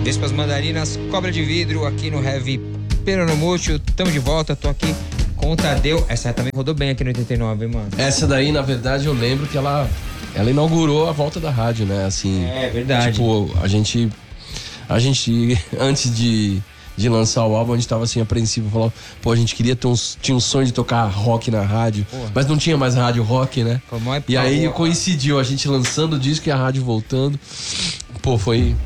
Vespas Mandarinas, Cobra de Vidro, aqui no Heavy Peronomútil. Tamo de volta, tô aqui com o Tadeu. Essa também rodou bem aqui no 89, hein, mano? Essa daí, na verdade, eu lembro que ela inaugurou a volta da rádio, né? Assim, é verdade. Tipo, a gente antes de lançar o álbum, a gente tava assim, apreensivo, falou, pô, a gente queria tinha um sonho de tocar rock na rádio, mas não tinha mais rádio rock, né? E aí coincidiu a gente lançando o disco e a rádio voltando. Pô, foi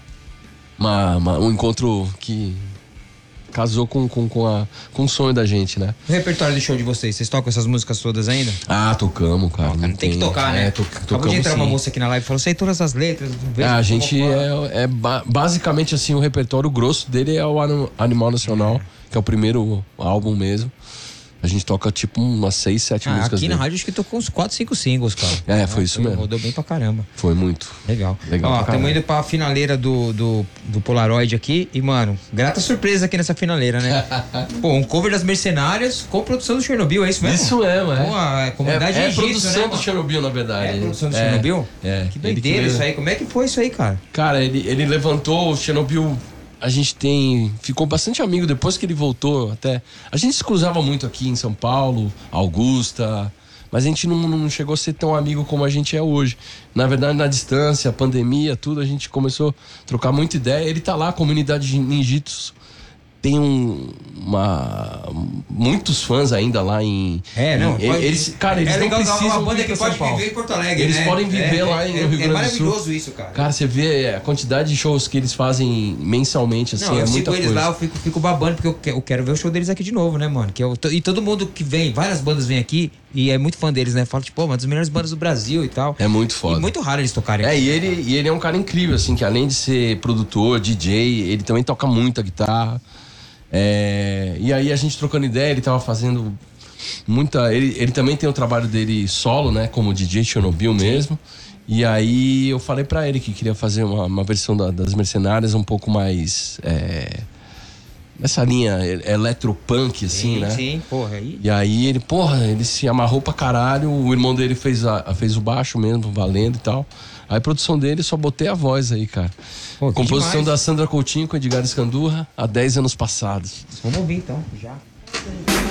um encontro que casou com o sonho da gente, né? O repertório do show de vocês tocam essas músicas todas ainda? Ah, tocamos, cara. Não tem que tocar, né? Acabou de entrar uma moça aqui na live e falou, sei todas as letras. A gente basicamente assim, o repertório grosso dele é o Animal Nacional, que é o primeiro álbum mesmo. A gente toca tipo umas 6, 7 músicas aqui dele. na rádio acho que tocou uns 4, 5 singles, cara. Foi isso mesmo. Rodou bem pra caramba. Foi muito. Legal. Ó, estamos indo pra finaleira do Polaroid aqui. E, mano, grata surpresa aqui nessa finaleira, né? Pô, um cover das Mercenárias com produção do Chernobyl, é isso mesmo? Isso mesmo, Pô, a comunidade é egípcia, produção, né, do Chernobyl, na verdade. É produção do Chernobyl? É. Que doideira isso aí. Como é que foi isso aí, cara? Cara, ele levantou o Chernobyl. A gente ficou bastante amigo depois que ele voltou. Até a gente se cruzava muito aqui em São Paulo, Augusta, mas a gente não chegou a ser tão amigo como a gente é hoje. Na verdade, na distância, pandemia, tudo, a gente começou a trocar muita ideia. Ele tá lá, a comunidade de ninjitos tem muitos fãs ainda lá em... Eles não precisam uma banda que pode viver em Porto Alegre, eles podem viver lá no Rio Grande do Sul. É maravilhoso isso, cara. Cara, você vê a quantidade de shows que eles fazem mensalmente, assim, eu muita sigo eles lá, eu fico babando, porque eu quero ver o show deles aqui de novo, né, mano? E todo mundo que vem, várias bandas vêm aqui e é muito fã deles, né? Fala, tipo, uma das melhores bandas do Brasil e tal. É muito foda. E muito raro eles tocarem. E ele é um cara incrível, assim, que além de ser produtor, DJ, ele também toca muita guitarra. E aí a gente trocando ideia, ele tava fazendo muita... Ele também tem o trabalho dele solo, né? Como DJ Chernobyl mesmo. E aí eu falei pra ele que queria fazer uma versão das Mercenárias um pouco mais... nessa linha eletropunk, assim, né? Sim, porra. Aí... E aí ele se amarrou pra caralho. O irmão dele fez o baixo mesmo, valendo e tal. Aí a produção dele, só botei a voz aí, cara. Pô, composição demais. da Sandra Coutinho com Edgar Escandurra há 10 anos passados. Vamos ouvir então, já.